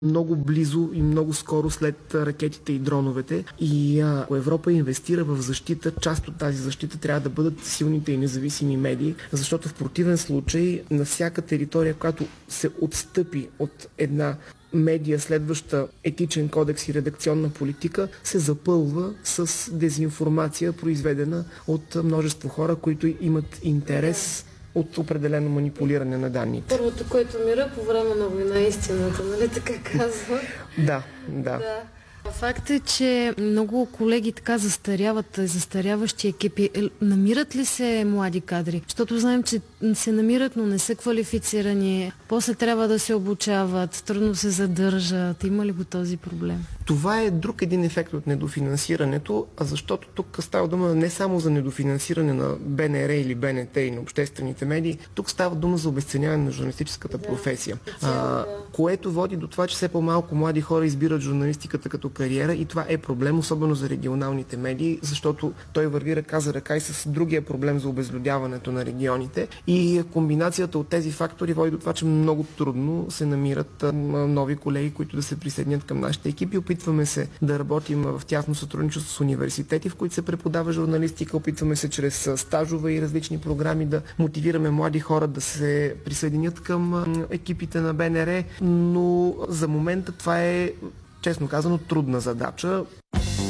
много близо и много скоро след ракетите и дроновете. И ако Европа инвестира в защита, част от тази защита трябва да бъдат силните и независими медии, защото в противен случай на всяка територия, която се отстъпи от една медия, следваща етичен кодекс и редакционна политика, се запълва с дезинформация, произведена от множество хора, които имат интерес от определено манипулиране на данните. Първото, което мира по време на война е истината, нали така казва? Да. Факт е, че много колеги така застаряват, застаряващи екипи. Намират ли се млади кадри? Защото знаем, че се намират, но не са квалифицирани. После трябва да се обучават, трудно се задържат. Има ли го този проблем? Това е друг един ефект от недофинансирането, защото тук става дума не само за недофинансиране на БНР или БНТ и на обществените медии, тук става дума за обезценяване на журналистическата професия, което води до това, че все по-малко млади хора избират журналистиката като кариера и това е проблем, особено за регионалните медии, защото той върви ръка за ръка и с другия проблем за обезлюдяването на регионите и комбинацията от тези фактори води до това, че много трудно се намират нови колеги, които да се присъединят към нашите екипи. Опитваме се да работим в тясно сътрудничество с университети, в които се преподава журналистика. Опитваме се чрез стажове и различни програми да мотивираме млади хора да се присъединят към екипите на БНР, но за момента това е, честно казано, трудна задача.